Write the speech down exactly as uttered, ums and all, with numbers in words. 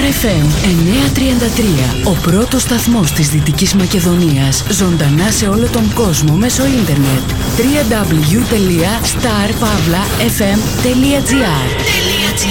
εφ εμ εννιακόσια τριάντα τρία. Ο πρώτος σταθμός της Δυτικής Μακεδονίας. Ζωντανά σε όλο τον κόσμο μέσω ίντερνετ. double-u double-u double-u τελεία star pavla f m τελεία g r